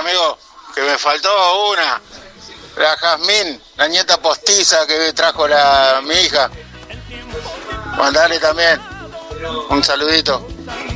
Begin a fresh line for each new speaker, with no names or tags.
amigo, que me faltó una. La Jazmín, la nieta postiza que trajo mi hija. Mandale también un saludito.